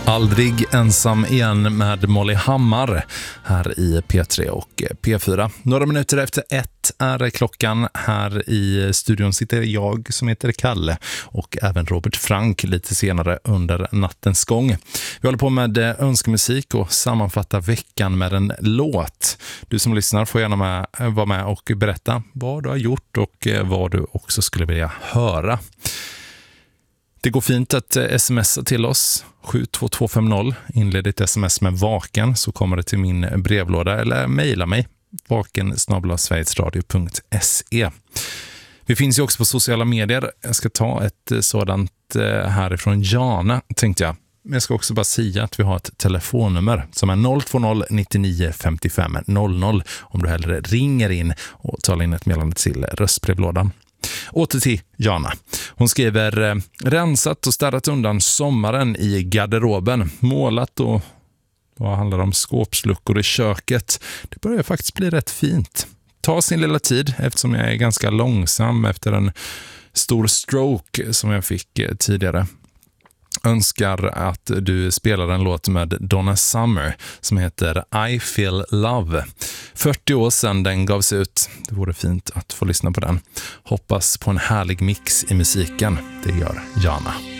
Aldrig ensam igen med Molly Hammar här i P3 och P4. Några minuter efter 1 är klockan. Här i studion sitter jag som heter Kalle och även Robert Frank lite senare under nattens gång. Vi håller på med önskemusik och sammanfattar veckan med en låt. Du som lyssnar får gärna vara med och berätta vad du har gjort och vad du också skulle vilja höra. Det går fint att smsa till oss 72250. Inled ditt sms med vaken så kommer det till min brevlåda eller mejla mig vaken@sverigesradio.se. Vi finns ju också på sociala medier. Jag ska ta ett sådant härifrån Jana tänkte jag. Men jag ska också bara säga att vi har ett telefonnummer som är 020 99 55 00 om du hellre ringer in och talar in ett meddelande till röstbrevlådan. Åter till Jana. Hon skriver rensat och städat undan sommaren i garderoben. Målat och vad handlar om skåpsluckor i köket. Det börjar faktiskt bli rätt fint. Ta sin lilla tid eftersom jag är ganska långsam efter en stor stroke som jag fick tidigare. Önskar att du spelar en låt med Donna Summer som heter I Feel Love. 40 år sedan den gavs ut. Det vore fint att få lyssna på den. Hoppas på en härlig mix i musiken. Det gör Jana.